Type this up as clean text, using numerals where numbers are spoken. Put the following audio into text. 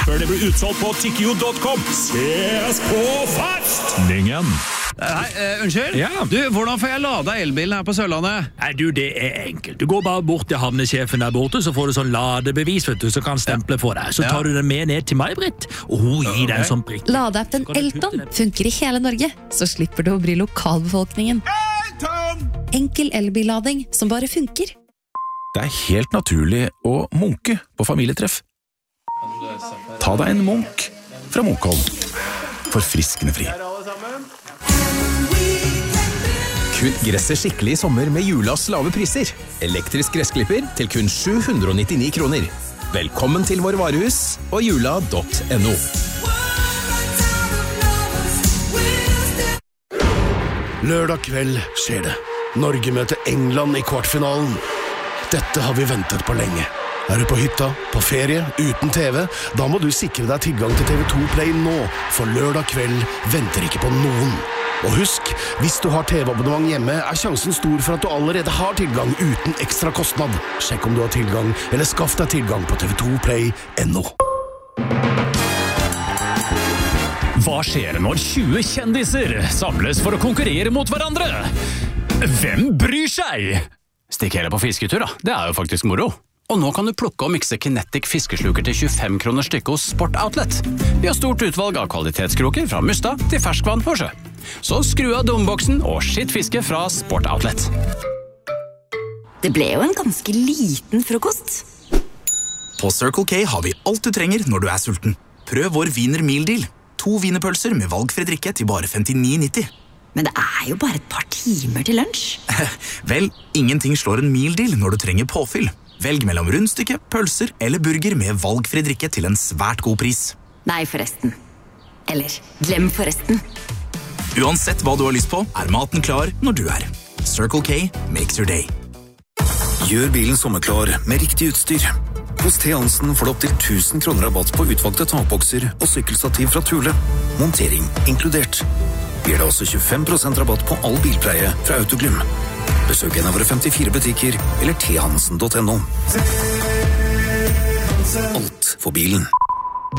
Før det blir utsolgt på tikkio.com. Ses på fastningen! Unnskyld? Ja. Du, hvordan får jeg lada elbilen her på Sørlandet? Nei, du, det enkelt. Du går bare bort til havnesjefen der borte, så får du sånn ladebevis, vet du, så kan stemple for deg. Så tar du den med ned til meg, Britt, og hun gir deg en sånn prikk. Ladeappen Elton funker i hele Norge, så slipper du å bry lokalbefolkningen. Enkel elbillading som bare funker. Det helt naturlig å munke på familietreff. Ta deg en munk fra Munkholm. Forfriskende fri. Kutt gresset skikkelig i sommer med Julas lave priser. Elektrisk gressklipper til kun 799 kroner. Velkommen til vår varehus og jula.no. Lørdag kveld skjer det. Norge møter England i kvartfinalen. Dette har vi ventet på lenge. Er du på hytta, på ferie, uten TV? Da må du sikre deg tilgang til TV2 Play nå, for lørdag kveld venter ikke på noen. Og husk, hvis du har TV-abonnement hjemme, er sjansen stor for at du allerede har tilgang uten ekstra kostnad. Sjekk om du har tilgang, eller skaff deg tilgang på tv2play.no. Hva skjer når 20 kjendiser samles for å konkurrere mot hverandre? Hvem bryr seg? Stikk heller på fisketur da, det jo faktisk moro. Og nå kan du plukke og mikse Kinetic fiskesluker til 25 kroner stykket hos Sport Outlet. Vi har stort utvalg av kvalitetskroker fra Mustad til ferskvann på sjø. Så skru av dumboksen og skitt fiske fra Sport Outlet. Det ble jo en ganske liten frokost. På Circle K har vi alt du trenger når du sulten. Prøv vår Wiener Meal Deal. 2 wienerpølser med valgfri drikke til bare 59,90. Men det jo bare et par timer til lunsj. Vel, ingenting slår en meal deal når du trenger påfyll. Velg mellom rundstykke, pølser eller burger med valgfri drikke til en svært god pris. Nei, forresten. Eller, glem forresten. Uansett hva du har lyst på, maten klar når du Circle K makes your day. Gjør bilen sommerklar med riktig utstyr. Hos T. Hansen får du opp til 1000 kroner rabatt på utvalgte takbokser og sykkelstativ fra Thule. Montering inkludert. Gir deg også 25% rabatt på all bilpleie fra Autoglym. Besøk en av våre 54 butikker eller thansen.no. Alt for bilen.